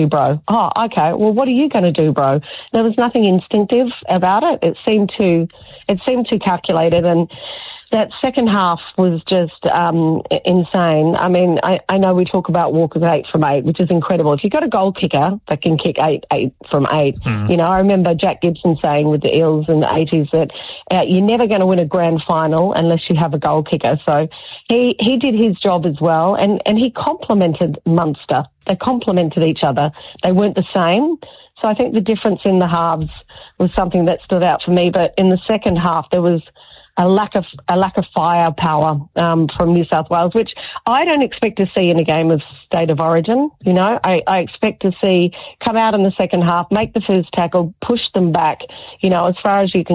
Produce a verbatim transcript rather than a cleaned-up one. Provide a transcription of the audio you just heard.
do, bro. Oh, okay. Well, what are you going to do, bro? There was nothing instinctive about it. It seemed too, it seemed too calculated, and that second half was just um, insane. I mean, I, I know we talk about Walker's eight from eight, which is incredible. If you've got a goal kicker that can kick eight, eight from eight, mm. you know, I remember Jack Gibson saying with the Eels in the eighties that uh, you're never going to win a grand final unless you have a goal kicker. So he, he did his job as well, and, and he complimented Munster. They complemented each other. They weren't the same. So I think the difference in the halves was something that stood out for me. But in the second half, there was a lack of a lack of firepower um, from New South Wales, which I don't expect to see in a game of State of Origin. You know, I, I expect to see come out in the second half, make the first tackle, push them back. You know, as far as you can